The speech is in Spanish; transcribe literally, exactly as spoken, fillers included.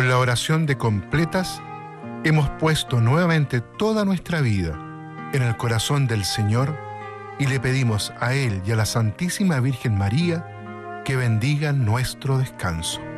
Con la oración de completas, hemos puesto nuevamente toda nuestra vida en el corazón del Señor y le pedimos a Él y a la Santísima Virgen María que bendigan nuestro descanso.